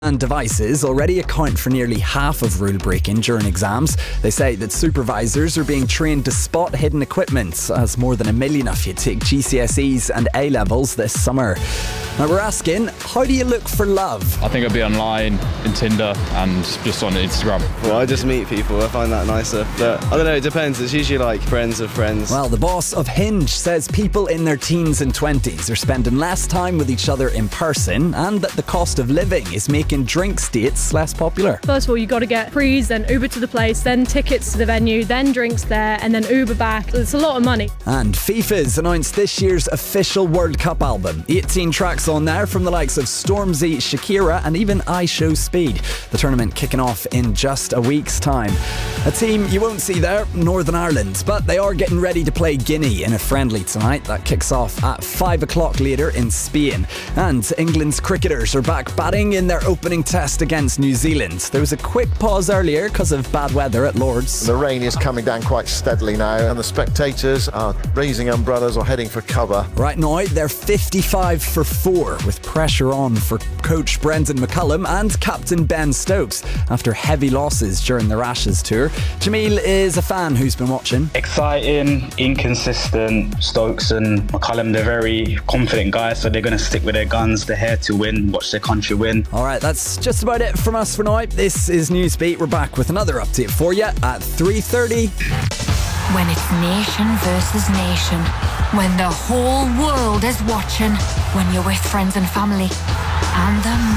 And devices already account for nearly half of rule breaking during exams. They say that supervisors are being trained to spot hidden equipment, as more than 1 million of you take GCSEs and A-levels this summer. Now we're asking, how do you look for love? I think I'd be online, in Tinder and just on Instagram. Well, I just meet people, I find that nicer. But I don't know, it depends. It's usually like friends of friends. Well, the boss of Hinge says people in their teens and 20s are spending less time with each other in person, and that the cost of living is making drink dates less popular. First of all, you got to get prees, then Uber to the place, then tickets to the venue, then drinks there, and then Uber back. It's a lot of money. And FIFA's announced this year's official World Cup album. 18 tracks on there from the likes of Stormzy, Shakira, and even I Show Speed. The tournament kicking off in just a week's time. A team you won't see there, Northern Ireland, but they are getting ready to play Guinea in a friendly tonight. That kicks off at 5 o'clock later in Spain. And England's cricketers are back batting in their opening test against New Zealand. There was a quick pause earlier because of bad weather at Lord's. The rain is coming down quite steadily now, and the spectators are raising umbrellas or heading for cover. Right now, they're 55 for 4, with pressure on for coach Brendan McCullum and captain Ben Stokes after heavy losses during the Ashes tour. Jamil is a fan who's been watching. Exciting, inconsistent. Stokes and McCullum, they're very confident guys, so they're going to stick with their guns. They're here to win, watch their country win. All right, that's just about it from us for now. This is Newsbeat. We're back with another update for you at 3:30. When it's nation versus nation, when the whole world is watching, when you're with friends and family, and the